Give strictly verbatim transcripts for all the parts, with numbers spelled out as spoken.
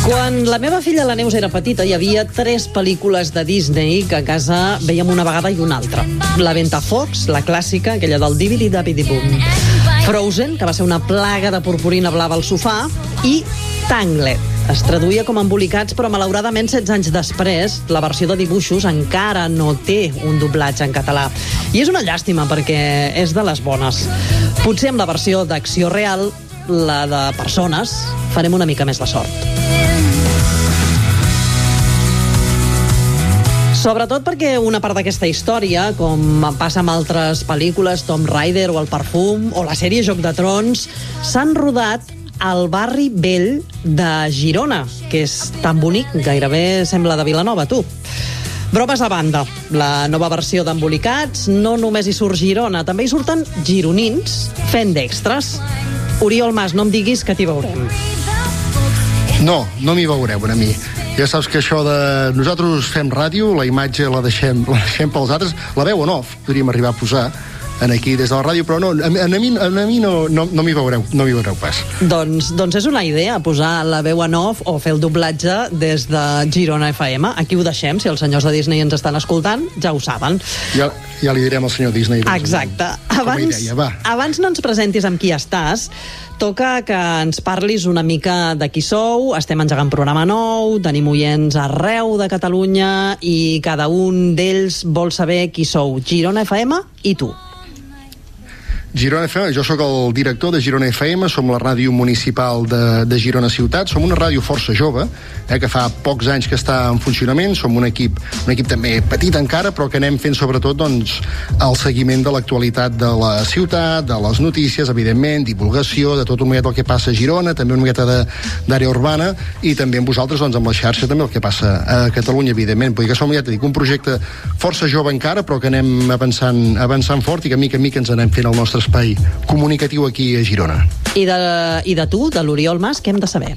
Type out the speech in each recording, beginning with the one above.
Quan la meva filla, la Neus, era petita, hi havia tres pel·lícules de Disney que a casa veiem una vegada i una altra. La Ventafocs, la clàssica, aquella del Dibidi-Dabidi-Bum. Frozen, que va ser una plaga de purpurina blava al sofà. I Tangled. Es traduïa com Embolicats, però malauradament setze anys després la versió de dibuixos encara no té un doblatge en català. I és una llàstima perquè és de les bones. Potser amb la versió d'acció real, la de persones, farem una mica més la sort. Sobretot perquè una part d'aquesta història, com passa amb altres pel·lícules, Tomb Raider o El Perfum, o la sèrie Joc de Trons, s'han rodat al barri vell de Girona, que és tan bonic, gairebé sembla de Vilanova, tu. Bromes a banda, la nova versió d'Embolicats no només hi surt Girona, també hi surten gironins fent d'extras. Oriol Mas, no em diguis que t'hi veurem. No, no m'hi veureu, a mi. Ja saps que això de... Nosaltres fem ràdio, la imatge la deixem, la deixem pels altres, la veu en off, podríem arribar a posar en aquí des de la ràdio, però no, a, a mi, a mi no, no, no m'hi veureu, no m'hi veureu pas. Doncs, doncs és una idea, posar la veu en off o fer el doblatge des de Girona F M. Aquí ho deixem, si els senyors de Disney ens estan escoltant, ja ho saben. Ja, ja li direm al senyor Disney. Doncs, exacte. Abans, idea, va. abans no ens presentis amb qui estàs, toca que ens parlis una mica de qui sou. Estem engegant programa nou, tenim oients arreu de Catalunya i cada un d'ells vol saber qui sou. Girona F M i tu. Girona F M, jo sóc el director de Girona F M, som la ràdio municipal de, de Girona Ciutat, som una ràdio força jove, eh, que fa pocs anys que està en funcionament, som un equip, un equip també petit encara, però que anem fent sobretot doncs, el seguiment de l'actualitat de la ciutat, de les notícies, evidentment, divulgació, de tot un miqueta el que passa a Girona, també una miqueta d'àrea urbana, i també amb vosaltres, doncs, amb la xarxa, també el que passa a Catalunya, evidentment. Vull dir que som, ja t'he dit, un projecte força jove encara, però que anem avançant, avançant fort i que mica en mica ens anem fent el nostre espai comunicatiu aquí a Girona. I de, i de tu, de l'Oriol Mas, què hem de saber?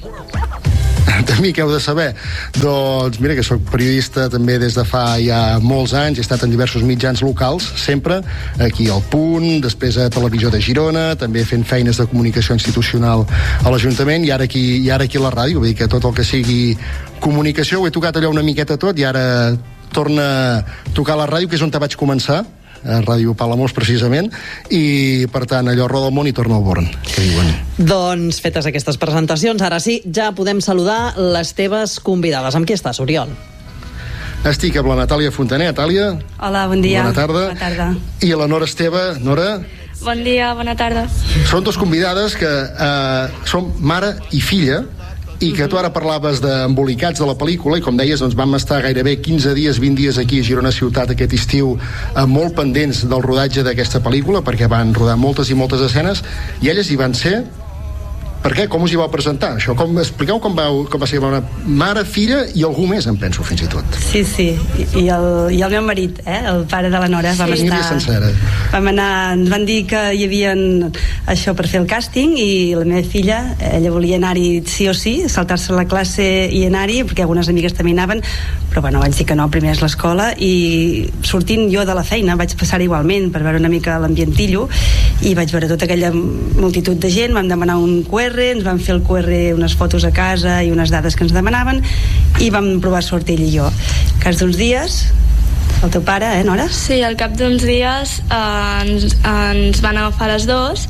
De mi què heu de saber? Doncs mira que sóc periodista també des de fa ja molts anys, he estat en diversos mitjans locals, sempre, aquí al Punt, després a Televisió de Girona, també fent feines de comunicació institucional a l'Ajuntament i ara aquí, i ara aquí a la ràdio, vull dir que tot el que sigui comunicació ho he tocat allò una miqueta tot i ara torna a tocar la ràdio, que és on te vaig començar, a Ràdio Palamós precisament, i per tant allò roda el món i torna al Born, que diuen. Doncs fetes aquestes presentacions, ara sí, ja podem saludar les teves convidades. Amb qui estàs, Oriol? Estic amb la Natàlia Fontaner. Natàlia. Hola, bon dia. Bona tarda. Bona tarda. I la Nora Esteve. Nora. Bon dia, bona tarda. Són dos convidades que eh, són mare i filla, i que tu ara parlaves d'Embolicats de la pel·lícula i com deies, doncs vam estar gairebé quinze dies, vint dies aquí a Girona Ciutat aquest estiu, eh, molt pendents del rodatge d'aquesta pel·lícula perquè van rodar moltes i moltes escenes i elles hi van ser. Per què? Com us hi vau presentar? Això, com, expliqueu com, vau, com va ser una mare, filla i algú més, em penso, fins i tot. Sí, sí, i, i, el, i el meu marit, eh? El pare de la Nora. Vam sí. estar, sencera. Vam anar, ens van dir que hi havia això per fer el càsting i la meva filla, ella volia anar-hi sí o sí, saltar-se la classe i anar-hi, perquè algunes amigues també anaven, però bueno, vaig dir que no, primer és l'escola i sortint jo de la feina vaig passar igualment per veure una mica l'ambientillo i vaig veure tota aquella multitud de gent, vam demanar un Q R, ens van fer el Q R, unes fotos a casa i unes dades que ens demanaven i vam provar sort ell i jo. Al cas d'uns dies, el teu pare, eh, Nora? Sí, al cap d'uns dies eh, ens, ens van agafar les dos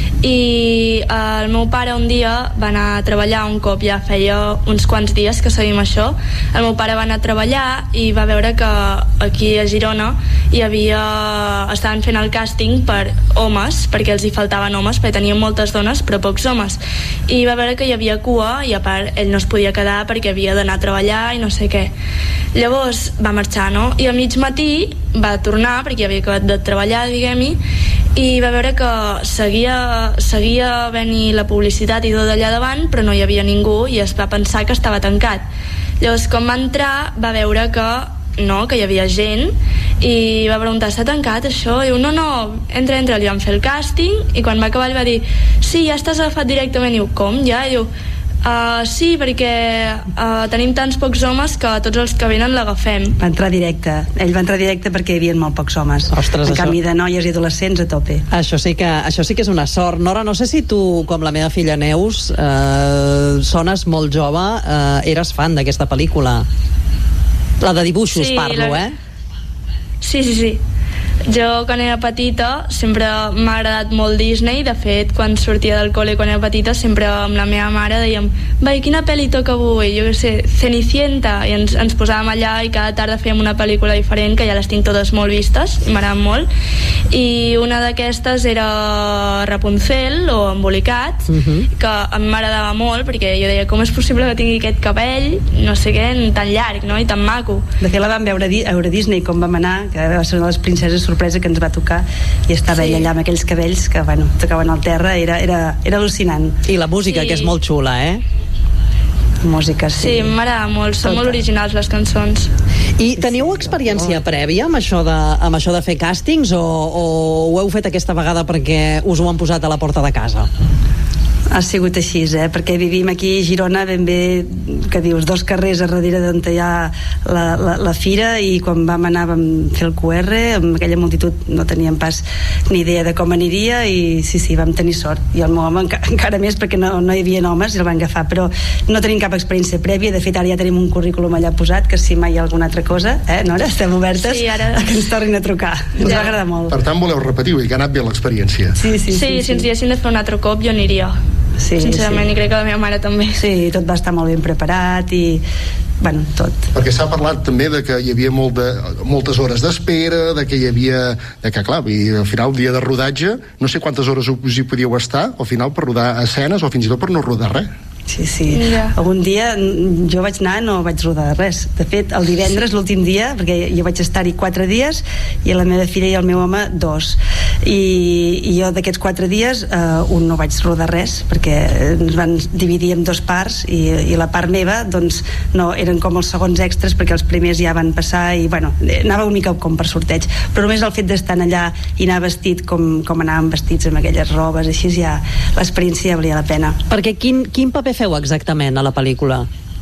i eh, el meu pare un dia va anar a treballar un cop, ja feia uns quants dies que sabíem això. El meu pare va anar a treballar i va veure que aquí a Girona hi havia, estaven fent el càsting per homes, perquè els hi faltaven homes, perquè tenien moltes dones però pocs homes, i va veure que hi havia cua i a part ell no es podia quedar perquè havia d'anar a treballar i no sé què. Llavors va marxar, no? I a mig matí va tornar perquè havia acabat de treballar, diguem-hi, i va veure que seguia, seguia venir la publicitat i tot allà davant, però no hi havia ningú i es va pensar que estava tancat. Llavors, quan va entrar, va veure que no, que hi havia gent i va preguntar, està tancat això? I diu, no, no, entra, entra, li van fer el càsting i quan va acabar li va dir, sí, ja estàs agafat directament. I diu, com? Ja? I diu, Uh, sí, perquè uh, tenim tants pocs homes que tots els que venen l'agafem. Va entrar directe. Ell va entrar directe perquè hi havia molt pocs homes. Ostres, en això... canvi de noies i adolescents a tope. Això sí que, això sí que és una sort. Nora, no sé si tu, com la meva filla Neus, eh, sones molt jove, eh, eres fan d'aquesta pel·lícula. La de dibuixos, sí, parlo, la... eh? Sí, sí, sí. Jo, quan era petita, sempre m'ha agradat molt Disney. De fet, quan sortia del col·le, quan era petita, sempre amb la meva mare dèiem: vai, quina pel·li toca avui? Jo què sé, Cenicienta. I ens, ens posàvem allà i cada tarda fèiem una pel·lícula diferent, que ja les tinc totes molt vistes, i m'agraden molt. I una d'aquestes era Rapunzel, o Embolicat, uh -huh. que a mi m'agradava molt, perquè jo deia: com és possible que tingui aquest cabell, no sé què, tan llarg, no?, i tan maco. De fet, la vam veure a Euro Disney, com vam anar, que va ser una de les princeses sorpresa que ens va tocar, i estava sí. ella allà amb aquells cabells que, bueno, tocaven al terra, era, era, era al·lucinant. I la música, sí. que és molt xula, eh? Música, sí. Sí, m'agrada molt, són Tota. molt originals les cançons. I teniu experiència oh. prèvia amb això, de, amb això de fer càstings, o, o ho heu fet aquesta vegada perquè us ho han posat a la porta de casa? Ha sigut així, eh? Perquè vivim aquí a Girona, ben bé, que dius, dos carrers a darrere d'on hi ha la, la, la fira, i quan vam anar vam fer el Q R, amb aquella multitud no teníem pas ni idea de com aniria, i sí, sí, vam tenir sort. I el meu home enca encara més, perquè no, no hi havia homes i el van agafar, però no tenim cap experiència prèvia. De fet, ara ja tenim un currículum allà posat, que si mai hi ha alguna altra cosa, eh, Nora, estem obertes sí, ara... a que ens tornin a trucar. Ens ja. va agradar molt. Per tant, voleu repetir, i que ha anat bé l'experiència. Sí, sí, sí, sí, sí, si ens diguessin de fer un altre cop, jo aniria. Sí, sincerament, sí. i crec que la meva mare també. Sí, tot va estar molt ben preparat i, bueno, tot. Perquè s'ha parlat també de que hi havia molt de, moltes hores d'espera, de que hi havia, de que clar, i al final el dia de rodatge, no sé quantes hores us hi podíeu estar al final per rodar escenes, o fins i tot per no rodar res. Sí, sí. Yeah. Algun dia jo vaig anar, no vaig rodar res. De fet, el divendres, sí. l'últim dia, perquè jo vaig estar-hi quatre dies, i la meva filla i el meu home dos. I, i jo d'aquests quatre dies, eh, un no vaig rodar res, perquè ens van dividir en dos parts, i, i la part meva, doncs, no, eren com els segons extras, perquè els primers ja van passar, i bueno, anava una mica com per sorteig. Però només el fet d'estar allà i anar vestit com, com anàvem vestits, amb aquelles robes, així ja l'experiència ja valia la pena. Perquè quin, quin paper feu exactament a la pel·lícula?